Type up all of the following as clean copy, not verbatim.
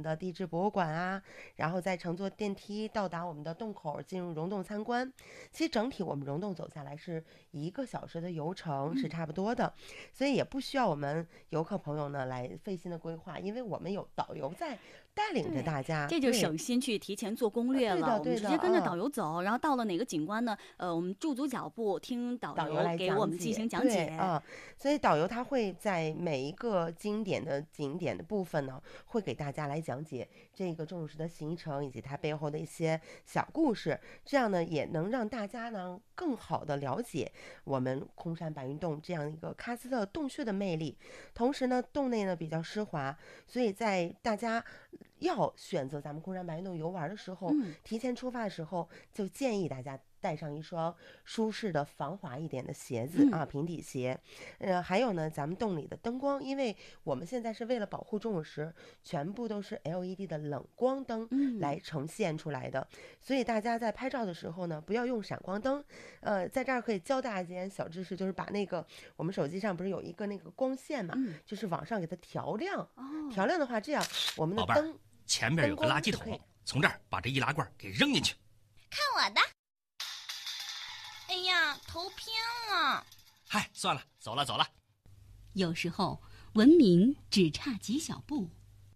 的地质博物馆啊，然后再乘坐电梯到达我们的洞口，进入溶洞参观。其实整体我们溶洞走下来是1个小时的游程，是差不多的，所以也不需要我们游客朋友呢来费心的规划，因为我们有导游在带领着大家， 这就省心去提前做攻略了。我们直接跟着导游走，然后到了哪个景观呢？我们驻足脚步，听导游给我们进行讲解啊。所以导游他会在每一个经典的景点的部分呢，会给大家来讲解这个钟乳石的形成以及它背后的一些小故事，这样呢也能让大家呢更好的了解我们空山白云洞这样一个喀斯特洞穴的魅力。同时呢，洞内呢比较湿滑，所以在大家要选择咱们空山白云洞游玩的时候，提前出发的时候，就建议大家带上一双舒适的防滑一点的鞋子啊，平底鞋。还有呢，咱们洞里的灯光，因为我们现在是为了保护钟乳石，全部都是 LED 的冷光灯来呈现出来的，所以大家在拍照的时候呢，不要用闪光灯。在这儿可以教大家一件小知识，就是把那个我们手机上不是有一个那个光线嘛，就是往上给它调亮。调亮的话，这样我们的灯前面有个垃圾桶，从这儿把这易拉罐给扔进去。 看我的！哎呀，头偏了。 嗨，算了，走了。 有时候文明只差几小步。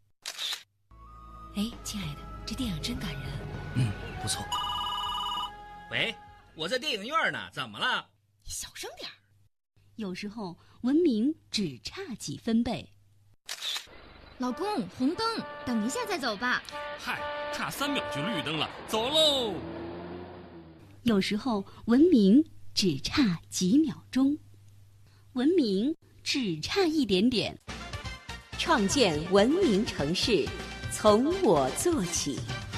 哎，亲爱的，这电影真感人。 不错。 喂，我在电影院呢，怎么了？ 你小声点儿。 有时候文明只差几分贝。 老公，红灯，等一下再走吧。 嗨，差3秒就绿灯了，走喽。 有时候文明只差几秒钟，文明只差一点点。 创建文明城市，从我做起。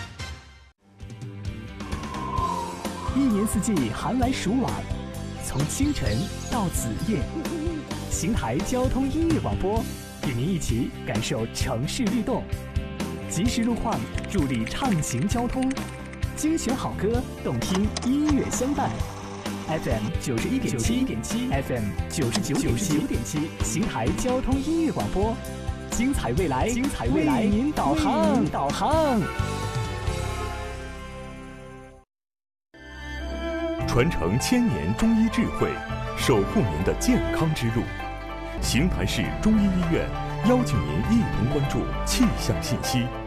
一年四季寒来暑往，从清晨到子夜，邢台交通音乐广播与您一起感受城市律动，及时路况助力畅行交通，精选好歌，动听音乐相伴。FM 91.7 FM 99.7，邢台交通音乐广播，精彩未来，为您导航。 传承1000年中医智慧，守护您的健康之路。邢台市中医医院邀请您一同关注气象信息。